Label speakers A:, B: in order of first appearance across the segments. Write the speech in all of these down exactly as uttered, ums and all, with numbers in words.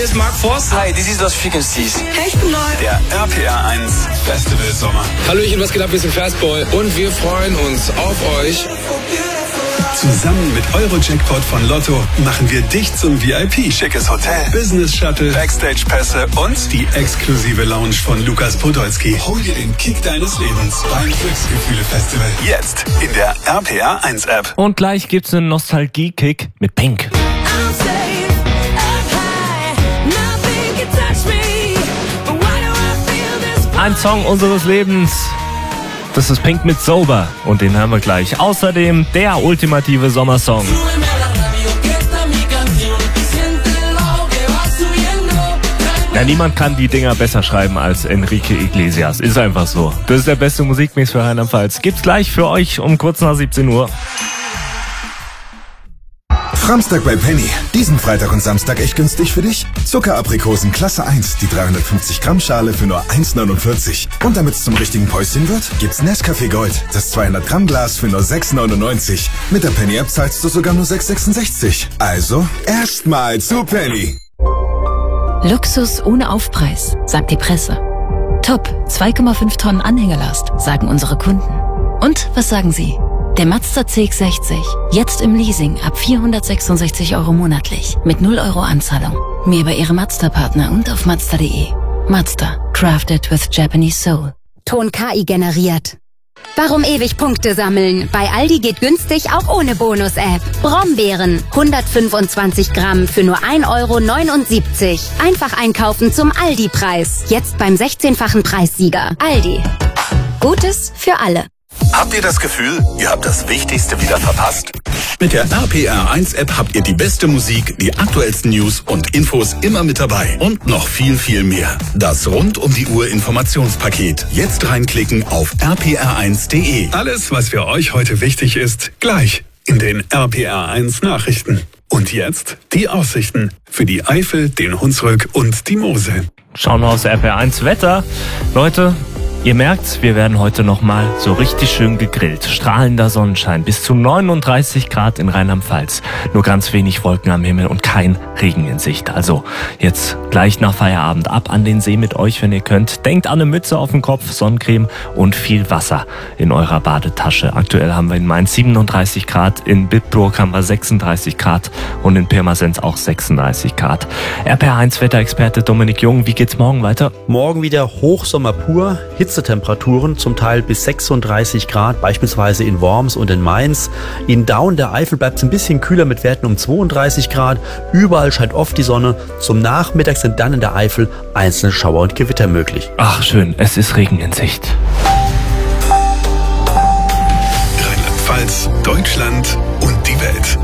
A: hier ist Mark Forster.
B: Hi, this is Lost Frequencies.
C: Hey, ich bin neu.
D: Der R P R eins Festival Sommer.
A: Hallöchen, was geht ab? Wir sind Fastball und wir freuen uns auf euch.
D: Zusammen mit Euro-Jackpot von Lotto machen wir dich zum V I P. Schickes Hotel, Business Shuttle, Backstage-Pässe und die exklusive Lounge von Lukas Podolski. Hol dir den Kick deines Lebens beim Glücksgefühle-Festival. Jetzt in der R P R eins App.
E: Und gleich gibt's einen Nostalgie-Kick mit Pink. Ein Song unseres Lebens. Das ist Pink mit Sober und den hören wir gleich. Außerdem der ultimative Sommersong. Ja, niemand kann die Dinger besser schreiben als Enrique Iglesias. Ist einfach so. Das ist der beste Musikmix für Rheinland-Pfalz. Gibt's gleich für euch um kurz nach siebzehn Uhr.
F: Framstag bei Penny. Diesen Freitag und Samstag echt günstig für dich. Zuckeraprikosen Klasse eins, die dreihundertfünfzig Gramm Schale für nur eins neunundvierzig. Und damit es zum richtigen Päuschen wird, gibt's Nescafé Gold, das zweihundert Gramm Glas für nur sechs neunundneunzig. Mit der Penny App zahlst du sogar nur sechs sechsundsechzig. Also, erstmal zu Penny.
G: Luxus ohne Aufpreis, sagt die Presse. Top, zwei Komma fünf Tonnen Anhängerlast, sagen unsere Kunden. Und was sagen Sie? Der Mazda C X sechzig, jetzt im Leasing ab vierhundertsechsundsechzig Euro monatlich, mit null Euro Anzahlung. Mehr bei Ihrem Mazda-Partner und auf Mazda punkt de. Mazda, crafted with Japanese soul.
H: Ton K I generiert. Warum ewig Punkte sammeln? Bei Aldi geht günstig auch ohne Bonus-App. Brombeeren, hundertfünfundzwanzig Gramm für nur ein Euro neunundsiebzig. Einfach einkaufen zum Aldi-Preis. Jetzt beim sechzehnfachen Preissieger. Aldi. Gutes für alle.
D: Habt ihr das Gefühl, ihr habt das Wichtigste wieder verpasst? Mit der R P R eins App habt ihr die beste Musik, die aktuellsten News und Infos immer mit dabei. Und noch viel, viel mehr. Das rund um die Uhr Informationspaket. Jetzt reinklicken auf r p r eins punkt de. Alles, was für euch heute wichtig ist, gleich in den R P R eins Nachrichten. Und jetzt die Aussichten für die Eifel, den Hunsrück und die Mosel.
E: Schauen wir aufs R P R eins Wetter. Leute, ihr merkt's, wir werden heute nochmal so richtig schön gegrillt. Strahlender Sonnenschein, bis zu neununddreißig Grad in Rheinland-Pfalz. Nur ganz wenig Wolken am Himmel und kein Regen in Sicht. Also jetzt gleich nach Feierabend ab an den See mit euch, wenn ihr könnt. Denkt an eine Mütze auf den Kopf, Sonnencreme und viel Wasser in eurer Badetasche. Aktuell haben wir in Mainz siebenunddreißig Grad, in Bitburg haben wir sechsunddreißig Grad und in Pirmasens auch sechsunddreißig Grad. R P R eins Wetterexperte Dominik Jung, wie geht's morgen weiter?
I: Morgen wieder Hochsommer pur, Hitzetemperaturen, zum Teil bis sechsunddreißig Grad, beispielsweise in Worms und in Mainz. In Daun der Eifel bleibt es ein bisschen kühler mit Werten um zweiunddreißig Grad. Überall scheint oft die Sonne. Zum Nachmittag sind dann in der Eifel einzelne Schauer und Gewitter möglich.
E: Ach schön, es ist Regen in Sicht.
D: Rheinland-Pfalz, Deutschland und die Welt.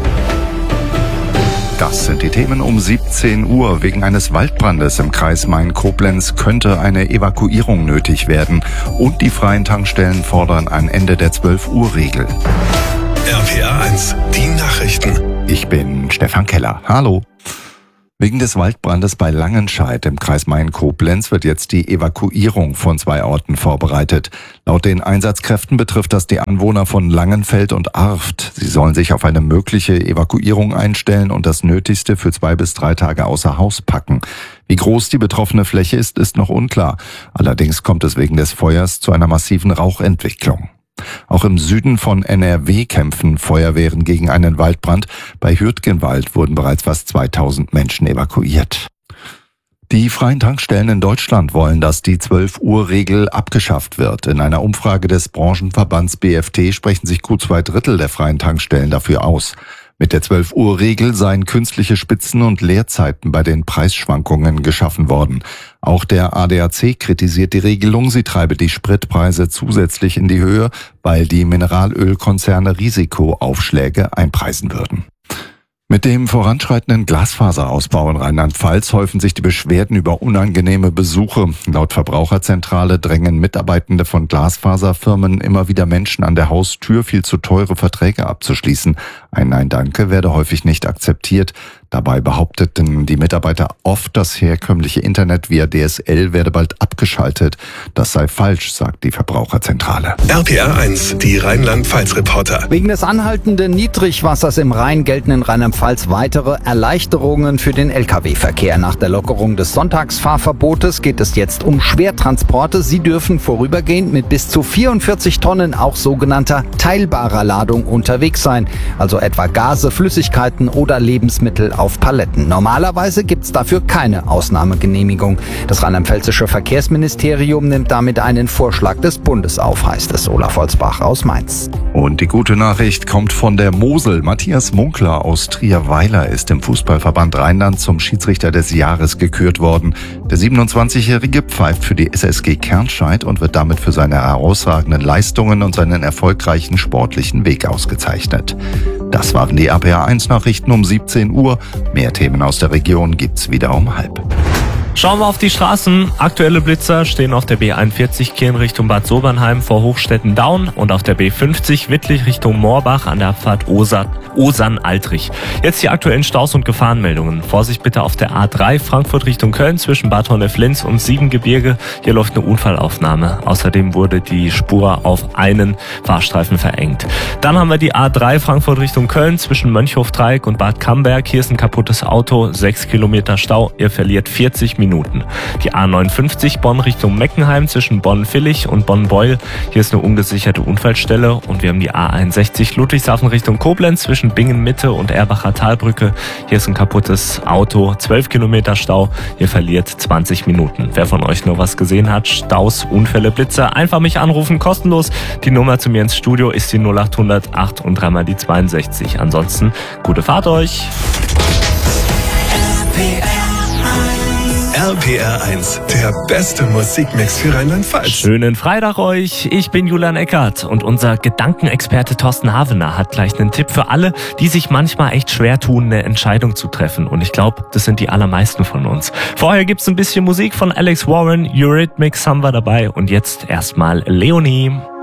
J: Das sind die Themen um siebzehn Uhr. Wegen eines Waldbrandes im Kreis Main-Koblenz könnte eine Evakuierung nötig werden. Und die freien Tankstellen fordern ein Ende der zwölf Uhr Regel.
D: R P R eins, die Nachrichten.
J: Ich bin Stefan Keller. Hallo. Wegen des Waldbrandes bei Langenscheidt im Kreis Main-Koblenz wird jetzt die Evakuierung von zwei Orten vorbereitet. Laut den Einsatzkräften betrifft das die Anwohner von Langenfeld und Arft. Sie sollen sich auf eine mögliche Evakuierung einstellen und das Nötigste für zwei bis drei Tage außer Haus packen. Wie groß die betroffene Fläche ist, ist noch unklar. Allerdings kommt es wegen des Feuers zu einer massiven Rauchentwicklung. Auch im Süden von N R W kämpfen Feuerwehren gegen einen Waldbrand. Bei Hürtgenwald wurden bereits fast zweitausend Menschen evakuiert. Die freien Tankstellen in Deutschland wollen, dass die zwölf Uhr Regel abgeschafft wird. In einer Umfrage des Branchenverbands B F T sprechen sich gut zwei Drittel der freien Tankstellen dafür aus. Mit der zwölf Uhr Regel seien künstliche Spitzen und Leerzeiten bei den Preisschwankungen geschaffen worden. Auch der A D A C kritisiert die Regelung, sie treibe die Spritpreise zusätzlich in die Höhe, weil die Mineralölkonzerne Risikoaufschläge einpreisen würden. Mit dem voranschreitenden Glasfaserausbau in Rheinland-Pfalz häufen sich die Beschwerden über unangenehme Besuche. Laut Verbraucherzentrale drängen Mitarbeitende von Glasfaserfirmen immer wieder Menschen an der Haustür, viel zu teure Verträge abzuschließen. Ein Nein-Danke werde häufig nicht akzeptiert. Dabei behaupteten die Mitarbeiter oft, das herkömmliche Internet via D S L werde bald abgeschaltet. Das sei falsch, sagt die Verbraucherzentrale.
D: R P R eins, die Rheinland-Pfalz-Reporter.
B: Wegen des anhaltenden Niedrigwassers im Rhein gelten in Rheinland-Pfalz weitere Erleichterungen für den L K W-Verkehr. Nach der Lockerung des Sonntagsfahrverbotes geht es jetzt um Schwertransporte. Sie dürfen vorübergehend mit bis zu vierundvierzig Tonnen auch sogenannter teilbarer Ladung unterwegs sein. Also etwa Gase, Flüssigkeiten oder Lebensmittel auf Paletten. Normalerweise gibt es dafür keine Ausnahmegenehmigung. Das rheinland-pfälzische Verkehrsministerium nimmt damit einen Vorschlag des Bundes auf, heißt es. Olaf Holzbach aus Mainz.
J: Und die gute Nachricht kommt von der Mosel. Matthias Munkler aus Trierweiler ist im Fußballverband Rheinland zum Schiedsrichter des Jahres gekürt worden. Der siebenundzwanzigjährige pfeift für die S S G Kernscheid und wird damit für seine herausragenden Leistungen und seinen erfolgreichen sportlichen Weg ausgezeichnet. Das waren die R P R eins Nachrichten um siebzehn Uhr. Mehr Themen aus der Region gibt's wieder um halb.
E: Schauen wir auf die Straßen. Aktuelle Blitzer stehen auf der B einundvierzig Kirn Richtung Bad Sobernheim vor Hochstetten-Daun und auf der B fünfzig Wittlich Richtung Moorbach an der Abfahrt Osan-Altrich. Jetzt die aktuellen Staus und Gefahrenmeldungen. Vorsicht bitte auf der A drei Frankfurt Richtung Köln zwischen Bad Honnef-Linz und Siebengebirge. Hier läuft eine Unfallaufnahme. Außerdem wurde die Spur auf einen Fahrstreifen verengt. Dann haben wir die A drei Frankfurt Richtung Köln zwischen Mönchhof-Dreieck und Bad Camberg. Hier ist ein kaputtes Auto, sechs Kilometer Stau. Ihr verliert vierzig Minuten. Die A neunundfünfzig Bonn Richtung Meckenheim zwischen Bonn-Villig und Bonn-Beul. Hier ist eine ungesicherte Unfallstelle. Und wir haben die A einundsechzig Ludwigshafen Richtung Koblenz zwischen Bingen-Mitte und Erbacher Talbrücke. Hier ist ein kaputtes Auto, zwölf Kilometer Stau. Ihr verliert zwanzig Minuten. Wer von euch nur was gesehen hat, Staus, Unfälle, Blitzer, einfach mich anrufen, kostenlos. Die Nummer zu mir ins Studio ist die null acht hundert acht und dreimal die zweiundsechzig. Ansonsten, gute Fahrt euch.
D: R P R eins, der beste Musikmix für Rheinland-Pfalz.
E: Schönen Freitag euch, ich bin Julian Eckert und unser Gedankenexperte Thorsten Havener hat gleich einen Tipp für alle, die sich manchmal echt schwer tun, eine Entscheidung zu treffen. Und ich glaube, das sind die allermeisten von uns. Vorher gibt's ein bisschen Musik von Alex Warren, Eurythmics haben wir dabei und jetzt erstmal Leonie.